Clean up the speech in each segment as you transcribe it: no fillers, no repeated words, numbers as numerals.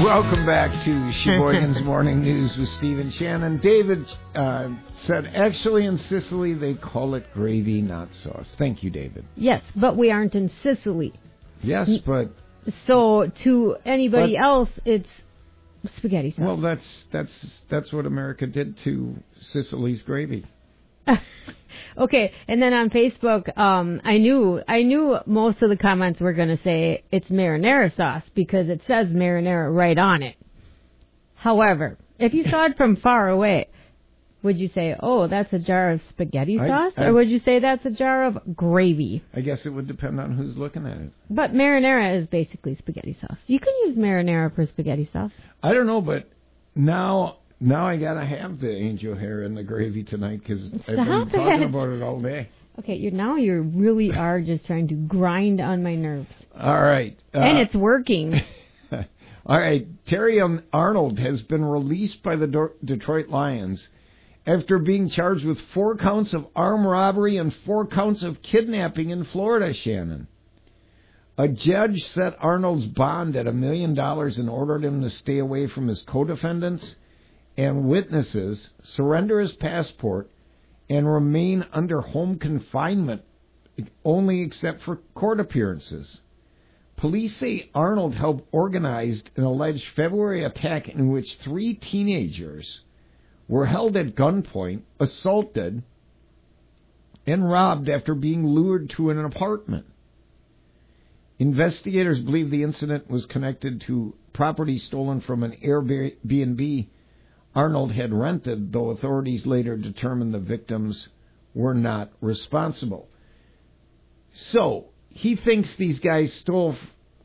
Welcome back to Sheboygan's Morning News with Steve and Shannon. David said, actually in Sicily they call it gravy, not sauce. Thank you, David. Yes, but we aren't in Sicily. Yes, but... So to anybody else, it's spaghetti sauce. Well, that's what America did to Sicily's gravy. Okay, and then on Facebook, I knew most of the comments were going to say it's marinara sauce because it says marinara right on it. However, if you saw it from far away, would you say, oh, that's a jar of spaghetti sauce? Or would you say that's a jar of gravy? I guess it would depend on who's looking at it. But marinara is basically spaghetti sauce. You can use marinara for spaghetti sauce. I don't know, but now I got to have the angel hair in the gravy tonight because I've been talking about it all day. Okay, you really are just trying to grind on my nerves. All right. And it's working. All right. Terry Arnold has been released by the Detroit Lions after being charged with 4 counts of armed robbery and 4 counts of kidnapping in Florida, Shannon. A judge set Arnold's bond at $1 million and ordered him to stay away from his co-defendants and witnesses, surrender his passport, and remain under home confinement, only except for court appearances. Police say Arnold helped organize an alleged February attack in which 3 teenagers were held at gunpoint, assaulted, and robbed after being lured to an apartment. Investigators believe the incident was connected to property stolen from an Airbnb Arnold had rented, though authorities later determined the victims were not responsible. So he thinks these guys stole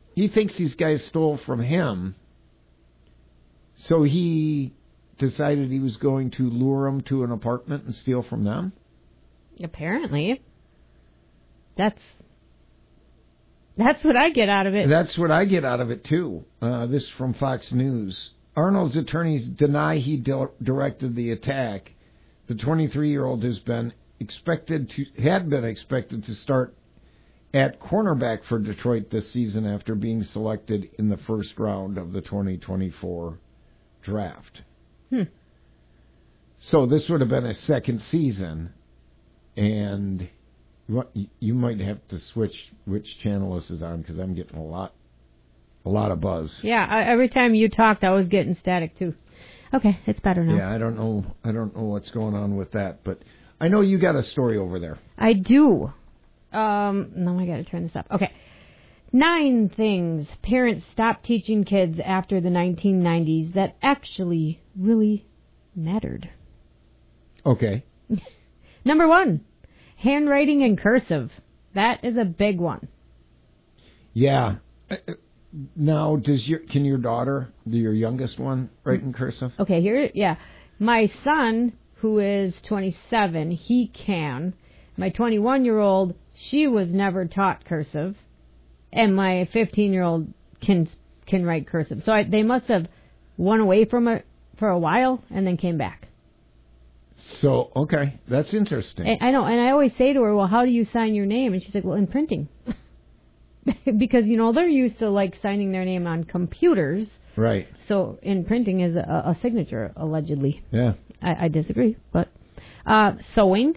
from him. So he decided he was going to lure them to an apartment and steal from them? Apparently. That's what I get out of it. That's what I get out of it, too. This is from Fox News. Arnold's attorneys deny he directed the attack. The 23-year-old had been expected to start at cornerback for Detroit this season after being selected in the first round of the 2024 draft. So this would have been a second season, and you might have to switch which channel this is on because I'm getting a lot of buzz. Yeah, every time you talked, I was getting static too. Okay, it's better now. Yeah, I don't know what's going on with that, but I know you got a story over there. I do. No, I got to turn this up. Okay. 9 things parents stopped teaching kids after the 1990s that actually really mattered. Okay. Number 1, handwriting in cursive. That is a big one. Yeah. Now, can your daughter, your youngest one, write in cursive? Okay, my son, who is 27, he can. My 21-year-old, she was never taught cursive, and my 15-year-old can write cursive. So they must have went away from it for a while and then came back. So, okay, that's interesting. And I know, and I always say to her, well, how do you sign your name? And she's like, well, in printing. Because, they're used to, signing their name on computers. Right. So, in printing is a signature, allegedly. Yeah. I disagree, but sewing.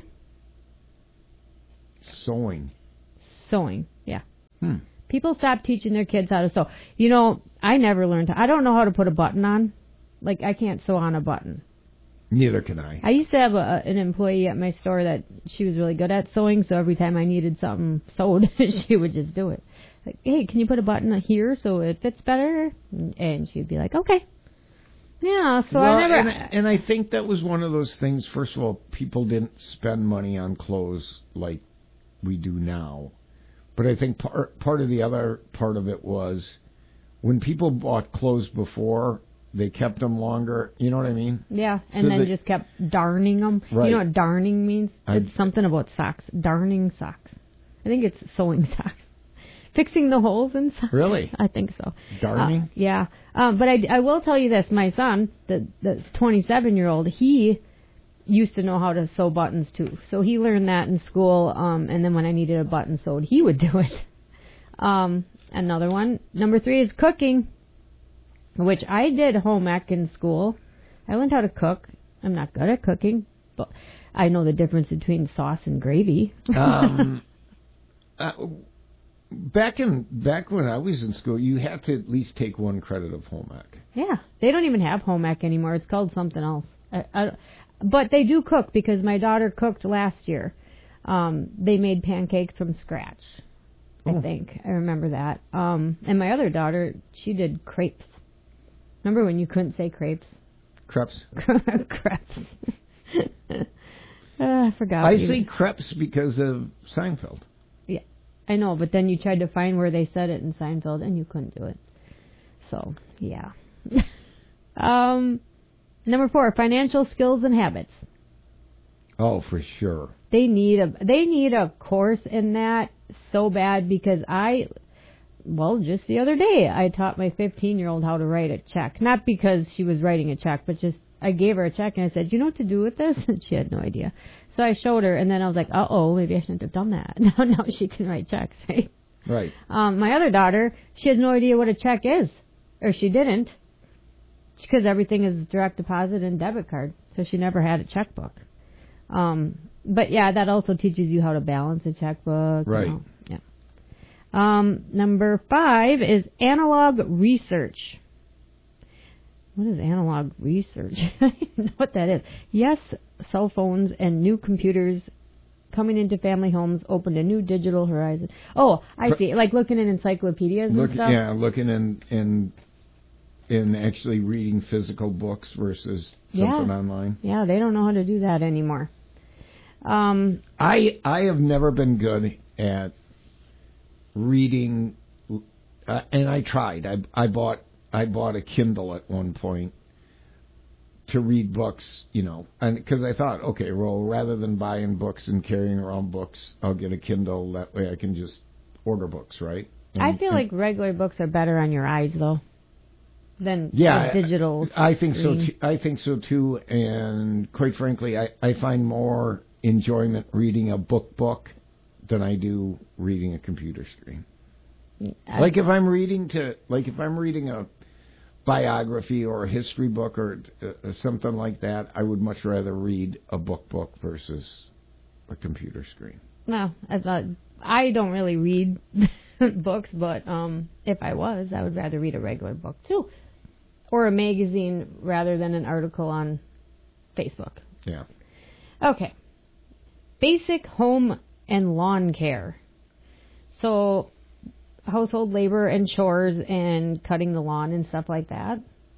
Sewing, yeah. People stop teaching their kids how to sew. I never learned I don't know how to put a button on. I can't sew on a button. Neither can I. I used to have an employee at my store that she was really good at sewing, so every time I needed something sewed, she would just do it. Like, hey, can you put a button here so it fits better? And she'd be like, okay. Yeah, so I never... And I think that was one of those things, first of all, people didn't spend money on clothes like we do now. But I think part of the other part of it was when people bought clothes before, they kept them longer. You know what I mean? Yeah, and so then just kept darning them. Right. You know what darning means? It's something about socks. Darning socks. I think it's sewing socks. Fixing the holes in socks. Really? I think so. Darning? Yeah. But I will tell you this. My son, the 27-year-old, he used to know how to sew buttons too. So he learned that in school, and then when I needed a button sewed, he would do it. Another one. Number 3 is cooking. which I did home ec in school. I learned how to cook. I'm not good at cooking, but I know the difference between sauce and gravy. Back when I was in school, you had to at least take one credit of home ec. Yeah, they don't even have home ec anymore. It's called something else. But they do cook because my daughter cooked last year. They made pancakes from scratch. I think I remember that. And my other daughter, she did crepes. Remember when you couldn't say crepes? Crepes. Crepes. I forgot. I say crepes because of Seinfeld. Yeah, I know, but then you tried to find where they said it in Seinfeld, and you couldn't do it. So, yeah. Number 4, financial skills and habits. Oh, for sure. They need a course in that so bad because just the other day I taught my 15-year-old how to write a check. Not because she was writing a check, but just I gave her a check and I said, "You know what to do with this?" And she had no idea. So I showed her, and then I was like, maybe I shouldn't have done that. Now she can write checks, right? Right. My other daughter, she has no idea what a check is, or she didn't, because everything is direct deposit and debit card, so she never had a checkbook. But yeah, that also teaches you how to balance a checkbook. Right. Yeah. Number 5 is analog research. What is analog research? I don't even know what that is. Yes, cell phones and new computers coming into family homes opened a new digital horizon. Oh, I see. Like looking in encyclopedias and stuff? Yeah, looking in actually reading physical books versus something online. Yeah, they don't know how to do that anymore. I have never been good at reading, and I tried. I bought a Kindle at one point to read books, and because I thought, okay, well, rather than buying books and carrying around books, I'll get a Kindle. That way I can just order books, right? I feel like regular books are better on your eyes, though, than digital. I think so. I think so too. And quite frankly, I find more enjoyment reading a book than I do reading a computer screen. Like if I'm reading a biography or a history book or something like that, I would much rather read a book versus a computer screen. No, I don't really read books, but if I would rather read a regular book too, or a magazine rather than an article on Facebook. Yeah. Okay. Basic home and lawn care. So household labor and chores and cutting the lawn and stuff like that.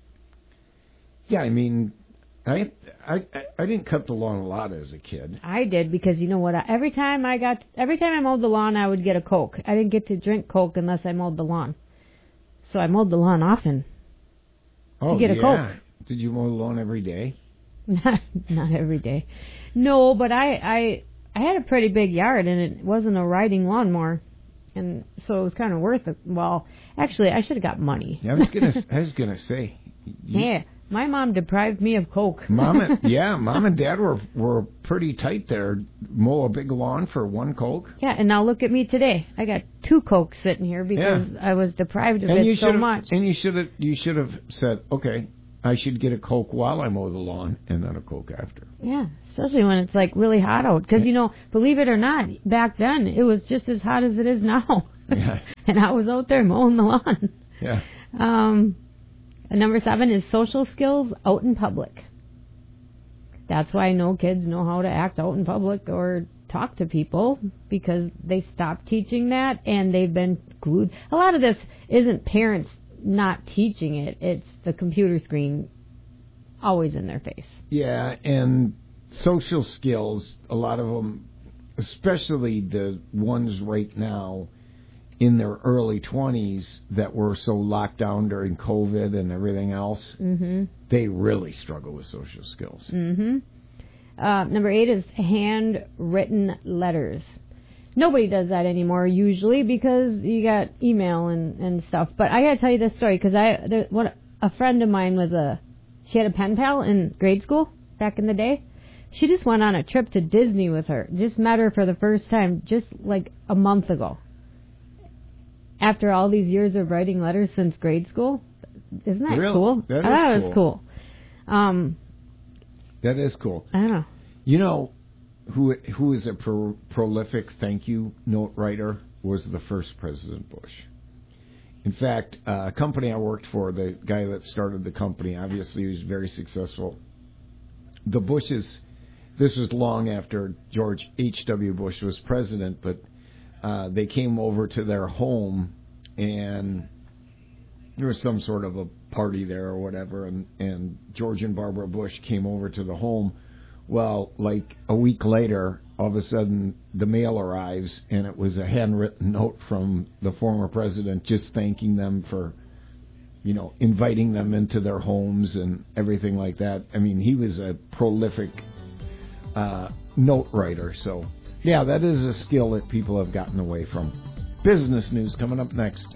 Yeah, I mean, I didn't cut the lawn a lot as a kid. I did because you know what? Every time I mowed the lawn, I would get a Coke. I didn't get to drink Coke unless I mowed the lawn. So I mowed the lawn often to get a Coke. Did you mow the lawn every day? Not every day. No, but I had a pretty big yard and it wasn't a riding lawnmower. And so it was kind of worth it. Well, actually, I should have got money. Yeah, I was gonna say. Yeah, my mom deprived me of Coke. Mom and Dad were pretty tight there. Mow a big lawn for one Coke. Yeah, and now look at me today. I got 2 Cokes sitting here because I was deprived of it so much. And you should have said, okay, I should get a Coke while I mow the lawn and then a Coke after. Yeah, especially when it's like really hot out. Because, believe it or not, back then it was just as hot as it is now. Yeah. And I was out there mowing the lawn. Yeah. Number 7 is social skills out in public. That's why no kids know how to act out in public or talk to people because they stopped teaching that and they've been glued. A lot of this isn't parents not teaching it. It's the computer screen always in their face. Yeah, and social skills, a lot of them, especially the ones right now in their early 20s that were so locked down during COVID and everything else, they really struggle with social skills. Number 8 is handwritten letters. Nobody does that anymore usually because you got email and stuff. But I got to tell you this story because a friend of mine she had a pen pal in grade school back in the day. She just went on a trip to Disney with her. Just met her for the first time just like a month ago. After all these years of writing letters since grade school, Isn't that Really? cool? That is is cool. That is cool. I don't know. You know who is a prolific thank you note writer was the first President Bush. In fact, a company I worked for, the guy that started the company, obviously was very successful. The Bushes, this was long after George H.W. Bush was president, but they came over to their home, and there was some sort of a party there or whatever, and George and Barbara Bush came over to the home. Well, like a week later, all of a sudden the mail arrives, and it was a handwritten note from the former president just thanking them for, inviting them into their homes and everything like that. I mean, he was a prolific note writer. So, yeah, that is a skill that people have gotten away from. Business news coming up next.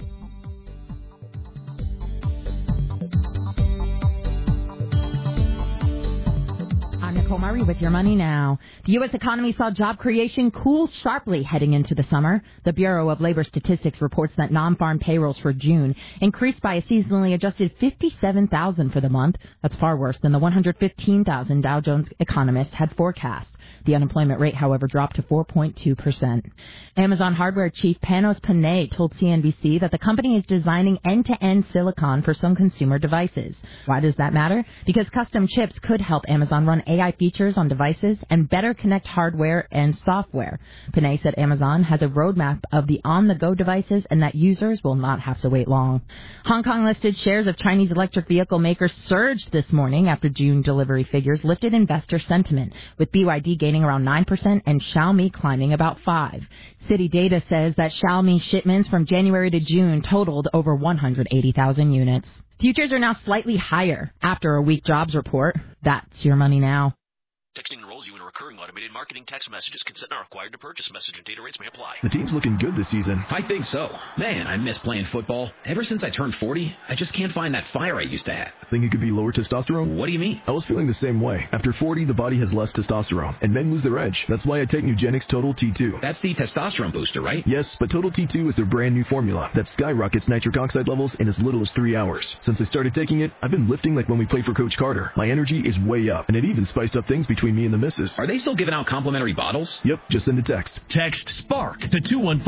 Nicole Murray with Your Money Now. The U.S. economy saw job creation cool sharply heading into the summer. The Bureau of Labor Statistics reports that non-farm payrolls for June increased by a seasonally adjusted 57,000 for the month. That's far worse than the 115,000 Dow Jones economists had forecast. The unemployment rate, however, dropped to 4.2%. Amazon hardware chief Panos Panay told CNBC that the company is designing end-to-end silicon for some consumer devices. Why does that matter? Because custom chips could help Amazon run AI features on devices and better connect hardware and software. Panay said Amazon has a roadmap of the on-the-go devices and that users will not have to wait long. Hong Kong-listed shares of Chinese electric vehicle makers surged this morning after June delivery figures lifted investor sentiment, with BYD gaining around 9% and Xiaomi climbing about 5%. City data says that Xiaomi shipments from January to June totaled over 180,000 units. Futures are now slightly higher after a weak jobs report. That's Your Money Now. Texting enrolls you in a recurring automated marketing text messages. Consent not required to purchase. Message and data rates may apply. The team's looking good this season. I think so. Man, I miss playing football. Ever since I turned 40, I just can't find that fire I used to have. Think it could be lower testosterone? What do you mean? I was feeling the same way. After 40, the body has less testosterone, and men lose their edge. That's why I take Nugenix Total T2. That's the testosterone booster, right? Yes, but Total T2 is their brand new formula that skyrockets nitric oxide levels in as little as 3 hours. Since I started taking it, I've been lifting like when we played for Coach Carter. My energy is way up, and it even spiced up things between me and the missus. Are they still giving out complimentary bottles? Yep, just send a text. Text SPARK to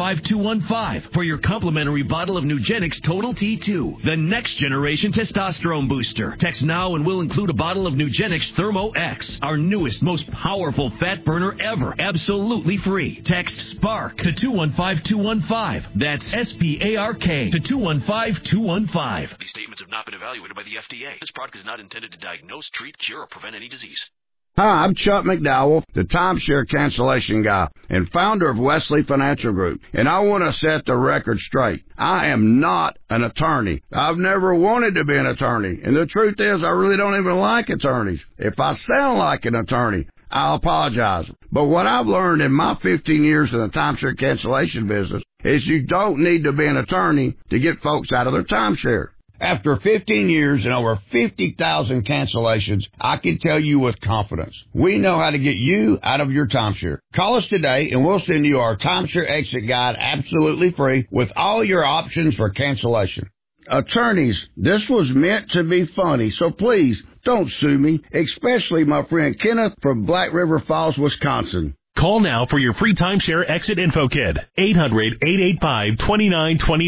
215215 for your complimentary bottle of Nugenix Total T2, the next generation testosterone booster. Text now and we'll include a bottle of Nugenix Thermo X, our newest, most powerful fat burner ever, absolutely free. Text SPARK to 215215. That's SPARK to 215215. These statements have not been evaluated by the FDA. This product is not intended to diagnose, treat, cure, or prevent any disease. Hi, I'm Chuck McDowell, the timeshare cancellation guy and founder of Wesley Financial Group, and I want to set the record straight. I am not an attorney. I've never wanted to be an attorney, and the truth is I really don't even like attorneys. If I sound like an attorney, I'll apologize. But what I've learned in my 15 years in the timeshare cancellation business is you don't need to be an attorney to get folks out of their timeshare. After 15 years and over 50,000 cancellations, I can tell you with confidence, we know how to get you out of your timeshare. Call us today and we'll send you our timeshare exit guide absolutely free with all your options for cancellation. Attorneys, this was meant to be funny, so please don't sue me, especially my friend Kenneth from Black River Falls, Wisconsin. Call now for your free timeshare exit info kit. 800-885-2929.